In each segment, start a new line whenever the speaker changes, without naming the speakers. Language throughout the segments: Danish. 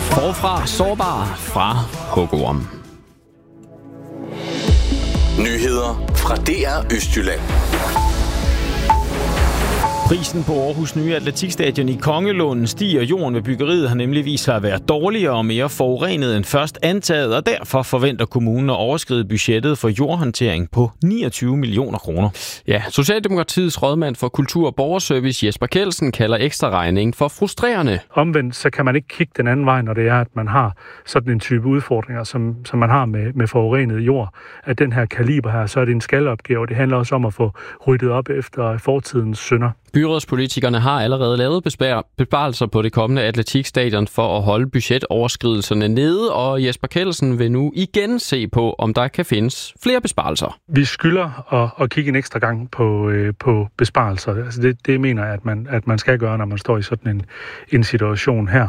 Forfra sårbar fra hugorm.
Nyheder fra DR Østjylland.
Prisen på Aarhus nye atletikstadion i Kongelunden stiger. Jorden ved byggeriet har nemlig vist sig at være dårligere og mere forurenet end først antaget, og derfor forventer kommunen at overskride budgettet for jordhåndtering på 29 millioner kroner.
Ja, Socialdemokratiets rådmand for kultur og borgerservice Jesper Kjeldsen kalder ekstra regningen for frustrerende.
Omvendt så kan man ikke kigge den anden vej, når det er, at man har sådan en type udfordringer, som man har med forurenet jord. At den her kaliber her, så er det en skalopgave, og det handler også om at få ryddet op efter fortidens synder.
Byrådspolitikerne har allerede lavet besparelser på det kommende atletikstadion for at holde budgetoverskridelserne nede, og Jesper Kjeldsen vil nu igen se på, om der kan findes flere besparelser. Vi
skylder at kigge en ekstra gang på besparelser. Altså det mener jeg, at man skal gøre, når man står i sådan en situation her.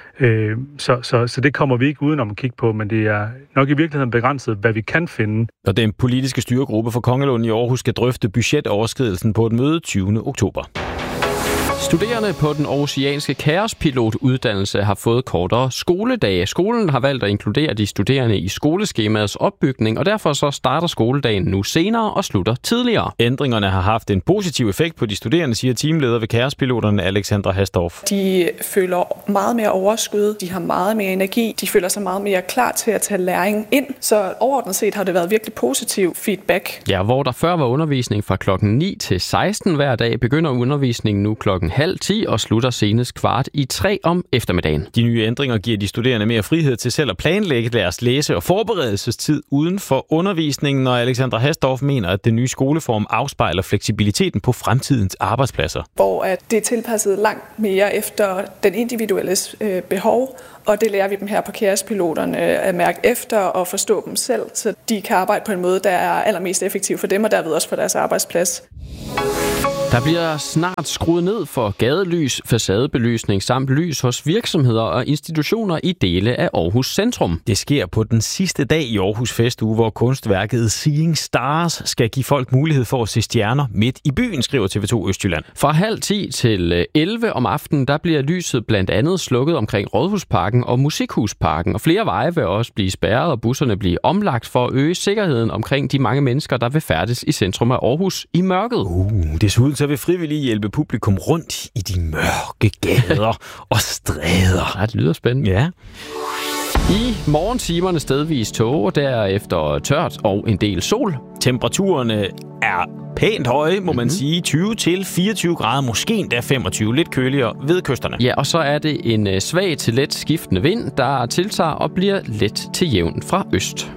Så det kommer vi ikke udenom at kigge på, men det er nok i virkeligheden begrænset, hvad vi kan finde.
Og den politiske styregruppe for Kongelunden i Aarhus skal drøfte budgetoverskridelsen på et møde 20. oktober.
Studerende på den aarhusianske kaospilotuddannelse har fået kortere skoledage. Skolen har valgt at inkludere de studerende i skoleskemaets opbygning, og derfor så starter skoledagen nu senere og slutter tidligere.
Ændringerne har haft en positiv effekt på de studerende, siger teamleder ved kaospiloterne Alexandra Hasdorf.
De føler meget mere overskud, de har meget mere energi, de føler sig meget mere klar til at tage læring ind. Så overordnet set har det været virkelig positiv feedback.
Ja, hvor der før var undervisning fra klokken 9 til 16 hver dag, begynder undervisningen nu klokken 9:30 og slutter senest 2:45 om eftermiddagen.
De nye ændringer giver de studerende mere frihed til selv at planlægge deres læse- og forberedelsestid uden for undervisningen, og Alexandra Hasdorf mener, at den nye skoleform afspejler fleksibiliteten på fremtidens arbejdspladser.
Hvor at det er tilpasset langt mere efter den individuelles behov, og det lærer vi dem her på kaospiloterne at mærke efter og forstå dem selv, så de kan arbejde på en måde, der er allermest effektiv for dem og derved også for deres arbejdsplads.
Der bliver snart skruet ned for gadelys, facadebelysning samt lys hos virksomheder og institutioner i dele af Aarhus Centrum.
Det sker på den sidste dag i Aarhus Festuge, hvor kunstværket Seeing Stars skal give folk mulighed for at se stjerner midt i byen, skriver TV2 Østjylland.
Fra 9:30 til 11 om aftenen, der bliver lyset blandt andet slukket omkring Rådhusparken og Musikhusparken, og flere veje vil også blive spærret og busserne blive omlagt for at øge sikkerheden omkring de mange mennesker, der vil færdes i centrum af Aarhus i mørket.
Desuden så vil frivillige hjælpe publikum rundt i de mørke gader og stræder.
Ja, det lyder spændende.
Ja.
I morgentimerne stedvis tåge, derefter tørt og en del sol.
Temperaturerne er pænt høje, må man sige. 20 til 24 grader, måske endda 25. Lidt køligere ved kysterne.
Ja, og så er det en svag til let skiftende vind, der tiltager og bliver let til jævn fra øst.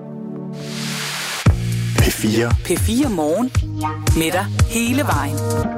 P4
Morgen med dig hele vejen.